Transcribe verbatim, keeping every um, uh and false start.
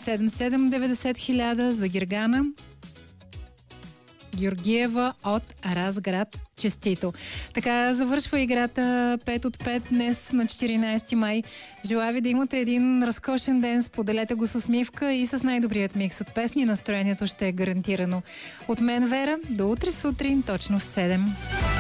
седем седем деветдесет хиляда за Гергана Георгиева от Разград. Честито! Така завършва играта пет от пет днес на четиринайсети май. Желая ви да имате един разкошен ден, споделете го с усмивка и с най-добрият микс от песни. Настроението ще е гарантирано. От мен Вера, до утре сутрин, точно в седем.